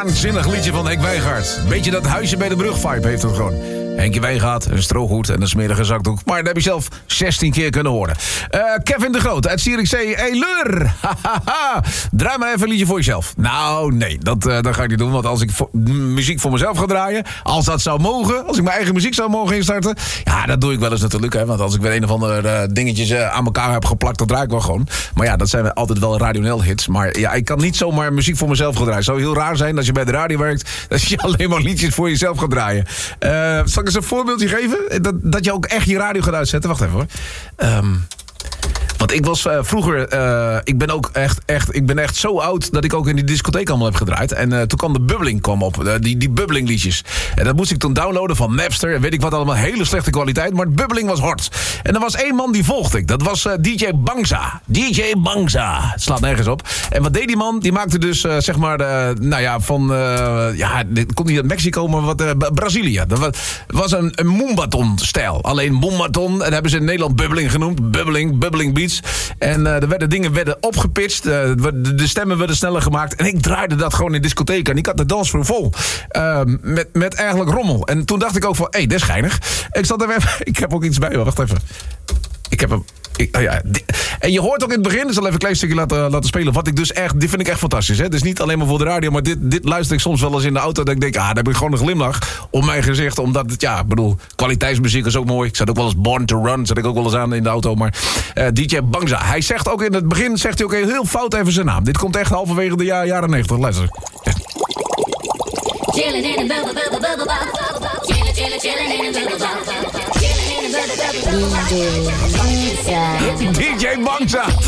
waanzinnig liedje van Henk Wijngaard. Beetje dat huisje bij de brug vibe heeft het gewoon. Henkje Wijngaard, een strohoed en een smerige zakdoek. Maar dat heb je zelf 16 keer kunnen horen. Kevin de Groot uit Zierikzee. Hey Lur! Draai maar even een liedje voor jezelf. Nou, nee, dat ga ik niet doen. Want als ik muziek voor mezelf ga draaien... als dat zou mogen, als ik mijn eigen muziek zou mogen instarten... ja, dat doe ik wel eens natuurlijk. Hè, want als ik weer een of andere dingetjes aan elkaar heb geplakt... dan draai ik wel gewoon. Maar ja, dat zijn altijd wel Radio hits. Maar ja, ik kan niet zomaar muziek voor mezelf gaan draaien. Het zou heel raar zijn als je bij de radio werkt... dat je alleen maar liedjes voor jezelf gaat draaien. Zal ik eens een voorbeeldje geven? Dat je ook echt je radio gaat uitzetten. Wacht even hoor. Want ik was vroeger... ik ben echt zo oud... dat ik ook in die discotheek allemaal heb gedraaid. En toen kwam de Bubbling op. Die Bubbling liedjes. En dat moest ik toen downloaden van Napster. En weet ik wat allemaal. Hele slechte kwaliteit. Maar Bubbling was hard. En er was één man die volgde ik. Dat was DJ Bangza. DJ Bangza. Het slaat nergens op. En wat deed die man? Die maakte dus zeg maar... komt niet uit Mexico, maar wat Brazilië. Dat was een Moombaton-stijl. Alleen Moombaton. En dat hebben ze in Nederland Bubbling genoemd. Bubbling Beats. En de dingen werden opgepitcht. De stemmen werden sneller gemaakt. En ik draaide dat gewoon in de discotheek. En ik had de dansvloer vol. Met eigenlijk rommel. En toen dacht ik ook van, dit is geinig. Ik heb ook iets bij me. Wacht even. Ik heb hem... En je hoort ook in het begin, ik zal even een klein stukje laten spelen. Wat ik dus echt, dit vind ik echt fantastisch. Hè? Dus niet alleen maar voor de radio, maar dit luister ik soms wel eens in de auto. Dat ik denk, daar heb ik gewoon een glimlach op mijn gezicht. Omdat het, kwaliteitsmuziek is ook mooi. Ik zat ook wel eens Born to Run, zat ik ook wel eens aan in de auto. Maar DJ Bangza, hij zegt ook in het begin, zegt hij ook heel fout even zijn naam. Dit komt echt halverwege de jaren 90. Luister. Chillin' in a bubble, bubble, bubble, bubble. Chillin' in a bubble, bubble. DJ Bangza.